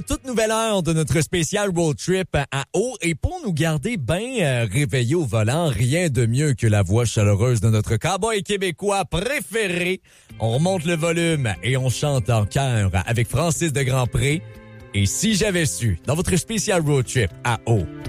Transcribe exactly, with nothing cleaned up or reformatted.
Toute nouvelle heure de notre spécial road trip à eau et pour nous garder bien euh, réveillés au volant, rien de mieux que la voix chaleureuse de notre cowboy québécois préféré. On remonte le volume et on chante en chœur avec Francis de Grandpré. Et si j'avais su, dans votre spécial road trip à eau.